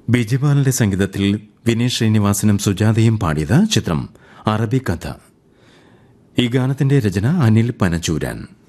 ബിജിപാലിന്റെ സംഗീതത്തിൽ വിനീത് ശ്രീനിവാസനും സുജാതയും പാടിയത് ചിത്രം അറബി കഥ. ഈ ഗാനത്തിന്റെ രചന അനിൽ പനച്ചൂരാൻ.